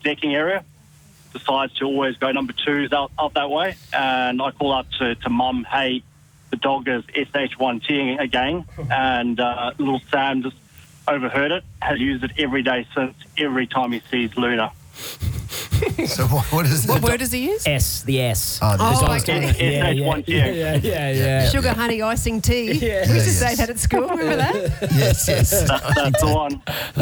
necking area, decides to always go number 2s up that way. And I call up to Mum, hey, the dog is SH1T again. And little Sam just overheard it, has used it every day since, every time he sees Luna. So what is that? What word does he use? The S. Okay. Yeah. Sugar, honey, icing tea. Yeah. We used to say that at school. Remember that? Yes. That's the one.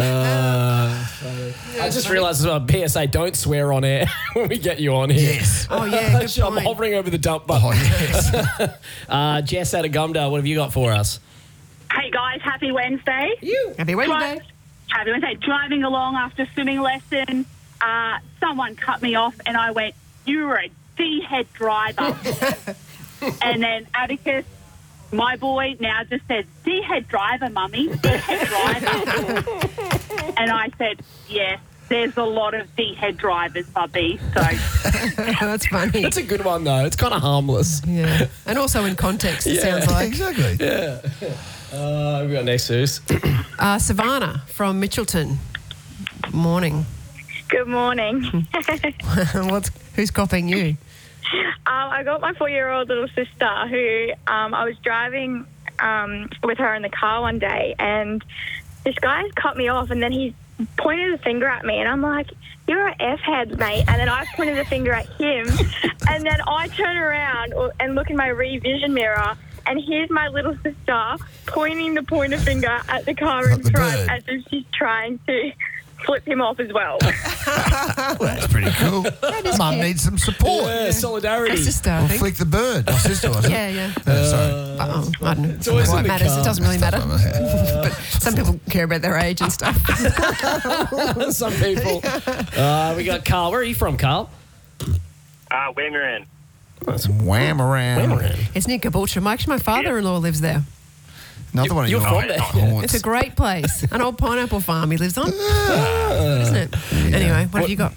I just realised as well, PSA, don't swear on air when we get you on here. Yes. Oh, yeah, good I'm point. hovering over the dump button. Oh, yes. Jess out of Gumdale, what have you got for us? Hey guys, happy Wednesday. Happy Wednesday. Happy Wednesday. Driving along after swimming lesson, someone cut me off and I went, you were a D-head driver. And then Atticus, my boy, now just says, D-head driver, mummy, D-head driver. And I said, yes, there's a lot of D-head drivers, Bubby. So That's funny. That's a good one, though. It's kind of harmless. Yeah. And also in context, it sounds like. Exactly. Yeah. We've got next who's. Savannah from Mitchelton. Morning. Good morning. Who's copying you? I got my 4-year-old little sister who I was driving with her in the car one day, and this guy's cut me off, and then he pointed a finger at me, and I'm like, you're an F-head, mate. And then I pointed a finger at him, and then I turn around and look in my rear-vision mirror, and here's my little sister pointing the pointer finger at the car in the front bird. as if she's trying to flip him off as well. Well, that's pretty cool. Mum needs some support. Yeah, solidarity. My sister, I Or think. flick the bird. My sister, wasn't it? Yeah. Sorry. I don't know. It's always Why in it the matters. car. It doesn't really matter. Stuff like that. But some people care about their age and stuff. Some people. We got Carl. Where are you from, Carl? Wimmera. Wham around. It's near Caboolture. Actually, my father-in-law lives there. Another one of You're your from there. haunts. It's a great place. An old pineapple farm he lives on. Isn't it? Anyway, what have you got?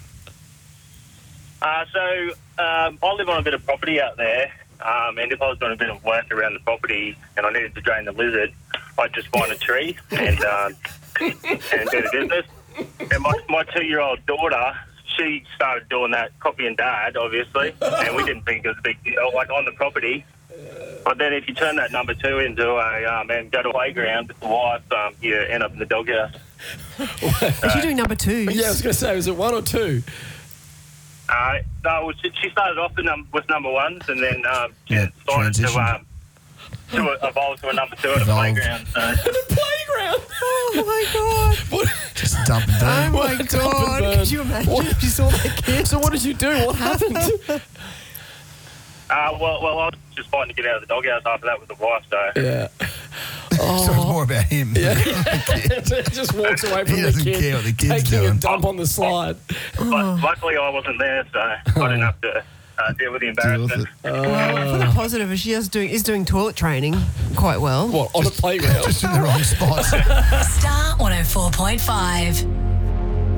I live on a bit of property out there, and if I was doing a bit of work around the property and I needed to drain the lizard, I'd just find a tree and do the business. And my 2-year-old daughter, she started doing that, copying Dad, obviously, and we didn't think it was a big deal, like on the property. But then if you turn that number 2 into a and go to a playground with the wife, you end up in the doghouse. Is she doing number 2? Yeah, I was going to say, was it 1 or 2? No, she started off with number 1s, and then she Yeah, decided transition. to evolve to a number 2 at a Evolved. playground. So. Playground. Oh, my God. What? Just dump and Oh, do. my What a God. dump Could you imagine if you saw that kid? So what did you do? What happened? Well, I was just fighting to get out of the doghouse after that with the wife, so. Yeah. So it's more about him. Just walks away from He the doesn't kid, care what the kid's taking a doing. dump on the slide. But luckily I wasn't there, so I didn't have to deal with the Deal with embarrassment. it. Well, for the positive, she is doing toilet training quite well. What, on a playground? Just in the wrong spot. Star 104.5.